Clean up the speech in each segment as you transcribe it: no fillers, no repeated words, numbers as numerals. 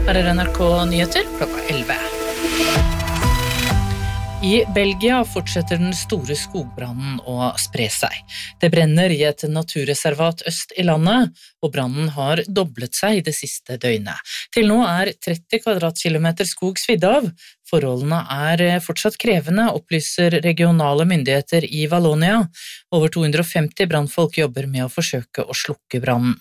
Her NRK Nyheter klokka 11. I Belgia fortsetter den store skogbrannen å spre seg. Det brenner i et naturreservat øst i landet, og brannen har doblet seg det siste døgnet. Til nå 30 kvadratkilometer skog svidd av. Forholdene fortsatt krevende, opplyser regionale myndigheter i Wallonia. Over 250 brannfolk jobber med å forsøke å slukke brannen.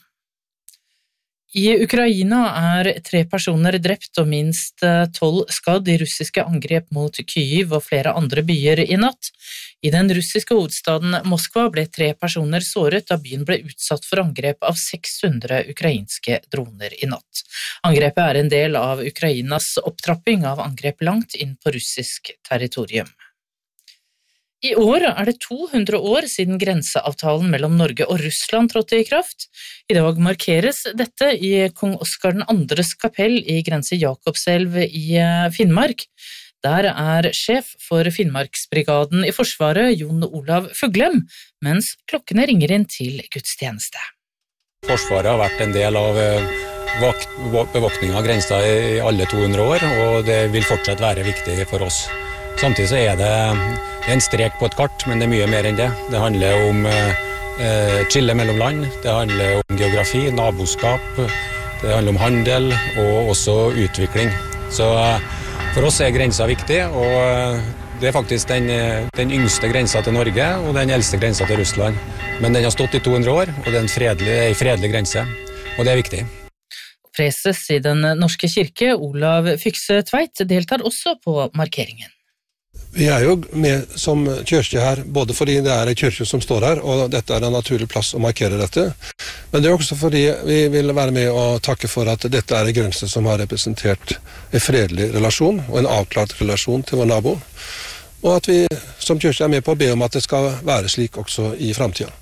I Ukraina 3 personer drept og minst 12 skadd i russiske angrep mot Kyiv og flere andre byer i natt. I den russiske hovedstaden Moskva ble 3 personer såret da byen ble utsatt for angrep av 600 ukrainske droner i natt. Angrepet en del av Ukrainas opptrapping av angrep langt inn på russisk territorium. I år det 200 år siden grenseavtalen mellom Norge og Russland trådte i kraft. I dag markeres dette i kong Oskar IIs kapell i grense Jakobselv i Finnmark. Der sjef for Finnmarksbrigaden i Forsvaret, Jon Olav Fuglem, mens klokkene ringer inn til gudstjeneste. Forsvaret har vært en del av bevåkningen av grensa i alle 200 år, og det vil fortsatt være viktig for oss. Samtidig så det en strek på et kart, men det mye mer enn det. Det handler om skille mellom land, det handler om geografi, naboskap, det handler om handel og også utvikling. Så for oss grensa viktig, og det faktisk den yngste grensa til Norge og den eldste grensa til Russland. Men den har stått i 200 år, og det en fredelig grense, og det viktig. Preses i Den norske kirke, Olav Fykse Tveit, deltar også på markeringen. Vi jo med som kyrkje her, både fordi det en kyrkje som står her, og dette en naturlig plass å markere dette. Men det også fordi vi vil være med og takke for at dette en grense som har representert en fredelig relasjon, og en avklart relasjon til vår nabo. Og at vi som kyrkje med på å be om at det skal være slik også i fremtiden.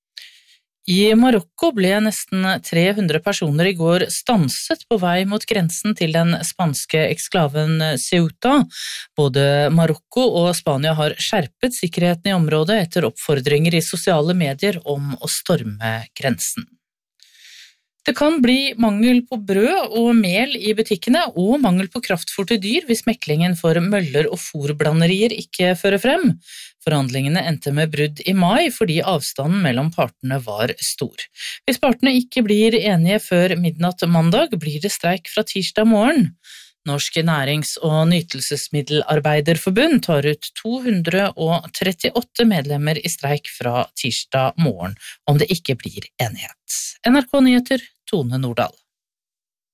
I Marokko ble nesten 300 personer i går stanset på vei mot grensen til den spanske eksklaven Ceuta. Både Marokko og Spania har skjerpet sikkerheten i området etter oppfordringer i sosiale medier om å storme grensen. Det kan bli mangel på brød og mel i butikkene og mangel på kraftfôr til dyr hvis meklingen for møller og fôrblanderier ikke fører frem. Forhandlingene endte med brudd i mai fordi avstanden mellom partene var stor. Hvis partene ikke blir enige før midnatt mandag, blir det streik fra tirsdag morgen. Norsk Nærings- og Nytelsesmiddelarbeiderforbund tar ut 238 medlemmer i streik fra tirsdag morgen, om det ikke blir enighet. NRK Nyheter, Tone Nordahl.